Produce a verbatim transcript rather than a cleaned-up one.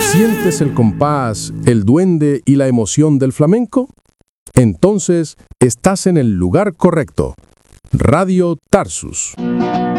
¿Sientes el compás, el duende y la emoción del flamenco? Entonces, estás en el lugar correcto. Radio Tarsus.